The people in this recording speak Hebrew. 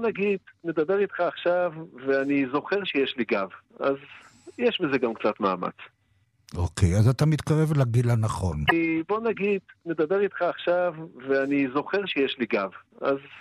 נגיד, מדבר איתך עכשיו, ואני זוכר שיש לי גב. אז יש בזה גם קצת מאמץ. אוקיי, אז אתה מתקרב לגיל הנכון. בוא נגיד, מדבר איתך עכשיו, ואני זוכר שיש לי גב. אז